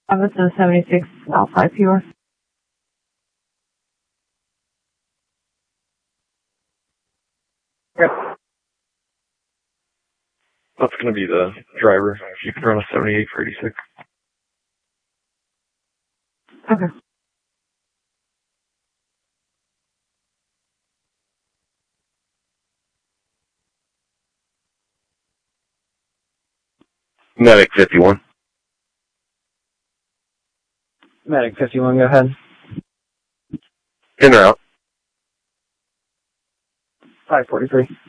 Robinson 76, Alpha PR. Yep. That's going to be the driver. You can run a 78 for 86. Okay. Medic 51. Medic 51, go ahead. In route. 543.